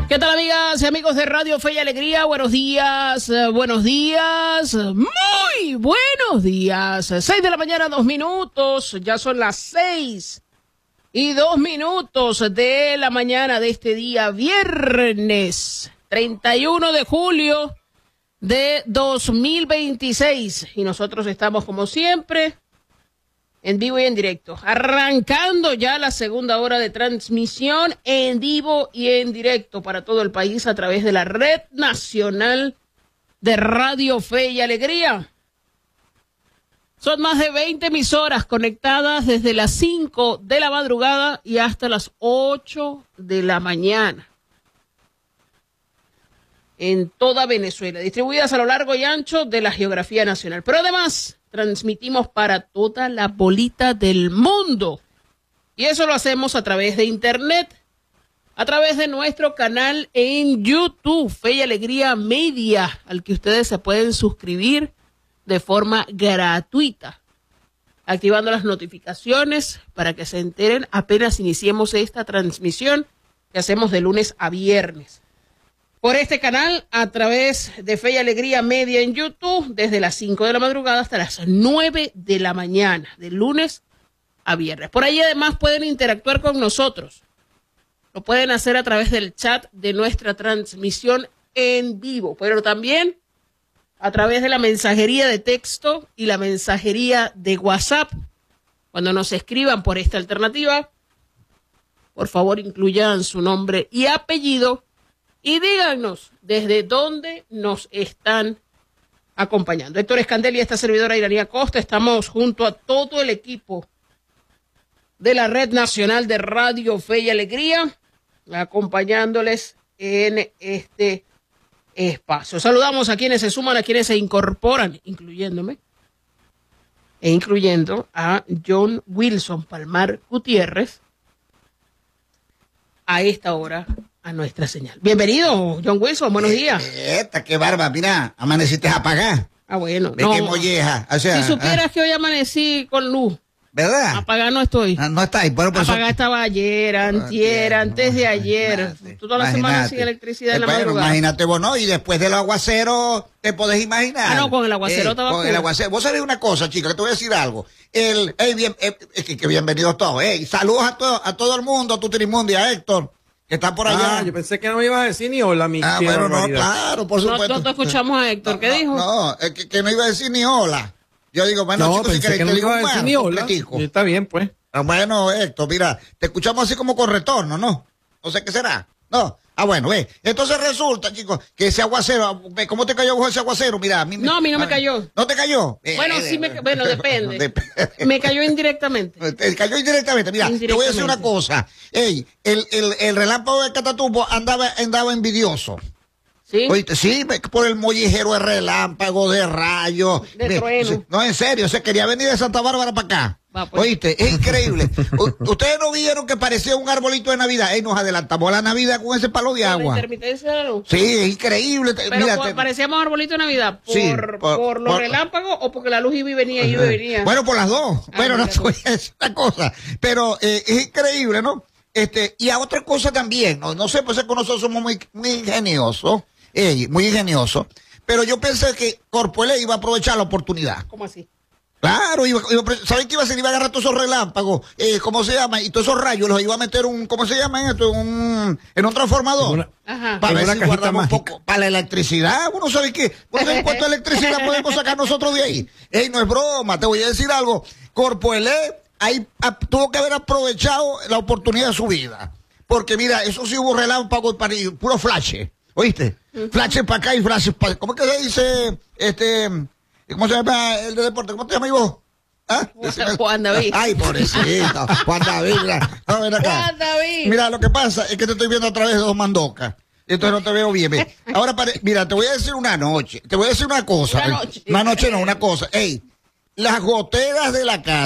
¿Qué tal, amigas y amigos de Radio Fe y Alegría? Buenos días, muy buenos días. 6 de la mañana, 2 minutos, ya son las 6:02 de la mañana de este día, viernes 31 de julio de 2026. Y nosotros estamos, como siempre, en vivo y en directo, arrancando ya la segunda hora de transmisión en vivo y en directo para todo el país a través de la Red Nacional de Radio Fe y Alegría. Son más de 20 emisoras conectadas desde las 5 de la madrugada y hasta las 8 de la mañana. En toda Venezuela, distribuidas a lo largo y ancho de la geografía nacional. Pero además, transmitimos para toda la bolita del mundo. Y eso lo hacemos a través de internet, a través de nuestro canal en YouTube, Fe y Alegría Media, al que ustedes se pueden suscribir de forma gratuita, activando las notificaciones para que se enteren apenas iniciemos esta transmisión que hacemos de lunes a viernes. Por este canal, a través de Fe y Alegría Media en YouTube, desde las 5 de la madrugada hasta las 9 de la mañana, de lunes a viernes. Por ahí además pueden interactuar con nosotros. Lo pueden hacer a través del chat de nuestra transmisión en vivo, pero también a través de la mensajería de texto y la mensajería de WhatsApp. Cuando nos escriban por esta alternativa, por favor incluyan su nombre y apellido y díganos desde dónde nos están acompañando. Héctor Escandel y esta servidora Iranía Costa estamos junto a todo el equipo de la Red Nacional de Radio Fe y Alegría, acompañándoles en este espacio. Saludamos a quienes se suman, a quienes se incorporan, incluyéndome, e incluyendo a John Wilson Palmar Gutiérrez a esta hora a nuestra señal. Bienvenido, John Wilson, buenos días. Qué barba, mira, amaneciste apagada. Ah, bueno. Ve qué molleja. O sea, si supieras que hoy amanecí con luz. ¿Verdad? Apagada no estoy. No está ahí. Bueno, pues apagada estaba ayer, antier, antes de ayer. Toda la semana sin electricidad en la madrugada. Imagínate vos, ¿no? Y después del aguacero, te podés imaginar. Ah, no, con el aguacero estaba con el aguacero. Vos sabés una cosa, chica, que te voy a decir algo. Que bienvenidos todos. Saludos a todo el mundo, a Tutirimundo y a Héctor, que está por allá. Yo pensé que no me ibas a decir ni hola, mi bueno, no, claro, por supuesto. No escuchamos a Héctor, ¿qué dijo? No, que no iba a decir ni hola. Yo digo, bueno, no, chicos, si queréis, que no te digo iba a decir ni hola. Está bien, pues. Bueno, Héctor, mira, te escuchamos así como con retorno, ¿no? No sé qué será. No. Bueno, entonces resulta, chicos, que ese aguacero, ¿cómo te cayó ese aguacero? Mira, a mí no me cayó. ¿No te cayó? Bueno, sí bueno, depende. Me cayó indirectamente. Te cayó indirectamente. Mira, te voy a decir una cosa. El relámpago de Catatumbo andaba envidioso. ¿Sí? Oíste, sí, por el mollejero de relámpago, de rayo. De trueno. No, en serio, se quería venir de Santa Bárbara para acá. Pues. Oíste, es increíble. Ustedes no vieron que parecía un arbolito de Navidad. Nos adelantamos a la Navidad con ese palo de agua. La intermitencia de la luz. Sí, es increíble. Pero mira, parecíamos arbolito de Navidad. ¿Por los relámpagos o porque la luz iba y venía? Bueno, por las dos. Bueno, no te voy a decir una cosa. Pero es increíble, ¿no? Y a otra cosa también, no sé, pues es que nosotros somos muy ingeniosos. Muy ingenioso, pero yo pensé que Corpoelec iba a aprovechar la oportunidad. ¿Cómo así? Claro, ¿sabes qué iba a hacer? Iba a agarrar todos esos relámpagos, ¿cómo se llama? Y todos esos rayos los iba a meter ¿cómo se llama esto? En un transformador. Para ver si guardamos un poco. Para la electricidad, uno sabe qué. ¿Cuánta electricidad podemos sacar nosotros de ahí? No es broma, te voy a decir algo. Corpoelec ahí tuvo que haber aprovechado la oportunidad de su vida. Porque mira, eso sí hubo relámpagos para puro flash. ¿Oíste? Flashes para acá y flashes para allá. ¿Cómo es que se dice, cómo se llama el de deporte? ¿Cómo te llamas vos? ¿Ah? Juan David. Ay, pobrecito. Juan David, mira. No, ven acá. Juan David. Mira, lo que pasa es que te estoy viendo a través de dos mandocas. Entonces no te veo bien. Ahora, mira, te voy a decir una noche. Te voy a decir una cosa. Una noche no, una cosa. Las goteras de la casa.